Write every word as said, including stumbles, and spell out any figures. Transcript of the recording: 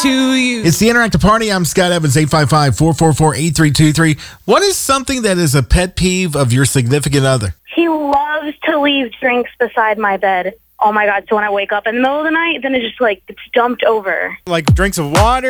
to you. It's the Interactive Party. I'm Scott Evans, eight five five, four four four, eight three two three. What is something that is a pet peeve of your significant other? He loves to leave drinks beside my bed. Oh, my God. So when I wake up in the middle of the night, then it's just like it's dumped over. Like drinks of water?